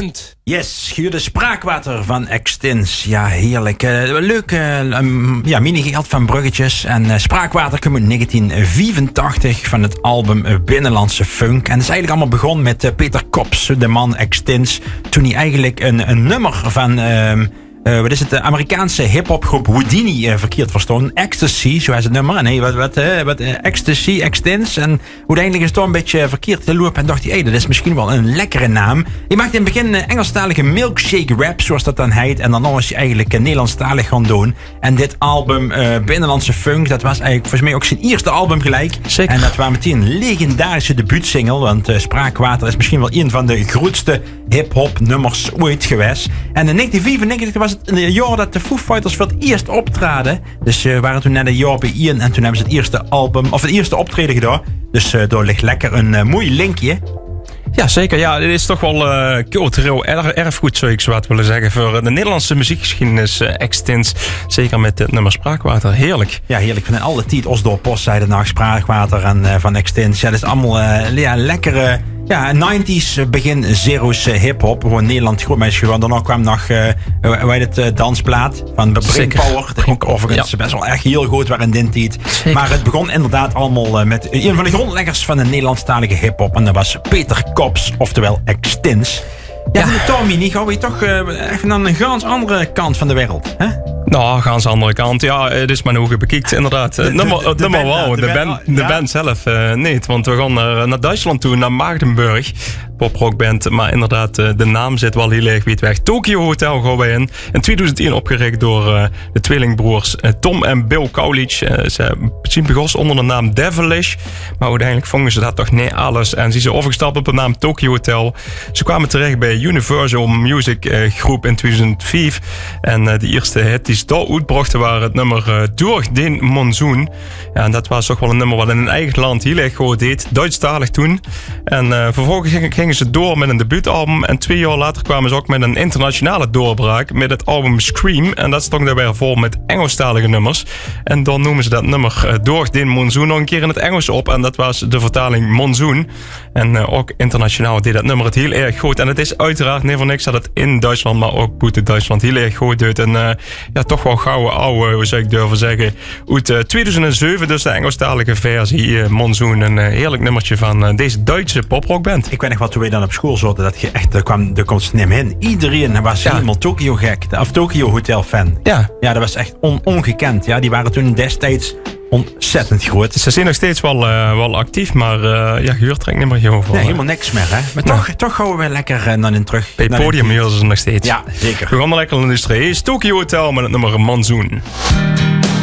Spraakwateraccent. Yes, de Spraakwater van Extins. Ja, heerlijk. Leuk mini-geld van bruggetjes. En Spraakwater komt in 1984 van het album Binnenlandse Funk. En dat is eigenlijk allemaal begonnen met Peter Kops, de man Extins. Toen hij eigenlijk een nummer van... de Amerikaanse hip-hopgroep Houdini verkeerd verstond. Ecstasy, zo is het nummer. En wat Ecstasy, Extins. En uiteindelijk is het toch een beetje verkeerd te lopen. En dacht hij, dat is misschien wel een lekkere naam. Hij maakte in het begin Engelstalige milkshake rap, zoals dat dan heet. En dan was hij eigenlijk Nederlandstalig gaan doen. En dit album, Binnenlandse Funk, dat was eigenlijk volgens mij ook zijn eerste album gelijk. Zeker. En dat was meteen een legendarische debuutsingle. Want Spraakwater is misschien wel een van de grootste hip-hop nummers ooit geweest. En in 1995 was het jaar dat de Foo Fighters voor het eerst optraden. Dus we waren toen net een jaar bij Ian en toen hebben ze het eerste album, of het eerste optreden gedaan. Dus daar ligt lekker een mooi linkje. Ja, zeker. Ja, dit is toch wel cultureel erfgoed, zou ik zo wat willen zeggen. Voor de Nederlandse muziekgeschiedenis Extins. Zeker met het nummer Spraakwater. Heerlijk. Ja, heerlijk. Van alle tijd Osdorp Post zeiden naar Spraakwater en van Extins. Ja, dat is allemaal lekkere... Ja, 90s, begin zero's hip-hop. Gewoon Nederland grootmeisje geworden. Daarna kwam nog, Dansplaat van Brain Power. Dat ook overigens best wel echt heel goed waren in die tijd. Maar het begon inderdaad allemaal met een van de grondleggers van de Nederlandstalige hip-hop. En dat was Peter Kops, oftewel Extins. Ja, van de Tommy, niet gaan we toch even aan een ganz andere kant van de wereld, hè? Nou, ganz andere kant. Ja, het is maar hoe bekijkt, inderdaad. De band zelf niet. Want we gaan naar Duitsland toe, naar Magdeburg. Poprockband. Maar inderdaad, de naam zit wel heel erg weg. Tokyo Hotel gaan wij in 2001 opgericht door de tweelingbroers Tom en Bill Kaulitsch. Ze zijn begonnen onder de naam Devilish. Maar uiteindelijk vonden ze dat toch niet alles. En ze zijn overgestapt op de naam Tokyo Hotel. Ze kwamen terecht bij Universal Music Groep in 2005. En de eerste hit die ze daar uitbrachten waren het nummer Door den Monsoon. Ja, en dat was toch wel een nummer wat in hun eigen land heel erg goed deed. Duitsstalig toen. En vervolgens gingen ze door met een debuutalbum. En 2 jaar later kwamen ze ook met een internationale doorbraak. Met het album Scream. En dat stond daarbij vol met Engelstalige nummers. En dan noemen ze dat nummer Door den Monsoon nog een keer in het Engels op. En dat was de vertaling Monsoon. En ook internationaal deed dat nummer het heel erg goed. En het is uiteraard niet voor niks dat het in Duitsland, maar ook buiten Duitsland heel erg goed doet. En toch wel gouden ouwe, hoe zou ik durven zeggen. Uit 2007 dus de Engelstalige versie Monsoon. Een heerlijk nummertje van deze Duitse poprockband. Ik weet nog wat toen we dan op school zaten, dat je echt, er komt slim in. Iedereen was helemaal Tokyo gek. Of Tokyo Hotel fan. Ja, dat was echt ongekend. Ja, die waren toen destijds ontzettend groot. Ze zijn nog steeds wel actief, maar Guur trekt niet meer heel veel. Nee, helemaal niks meer, hè. Maar toch gaan we weer lekker naar in terug. Bij het podium huren ze nog steeds. Ja, zeker. We gaan er lekker naar de industrie. Tokyo Hotel met het nummer Monsoon.